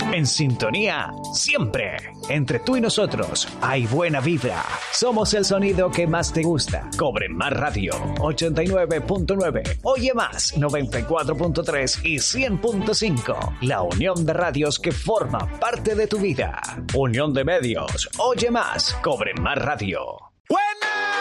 En sintonía, siempre. Entre tú y nosotros hay buena vibra. Somos el sonido que más te gusta. Cobre Más Radio 89.9. Oye Más 94.3 y 100.5. La unión de radios que forma parte de tu vida. Unión de medios. Oye Más. Cobre Más Radio.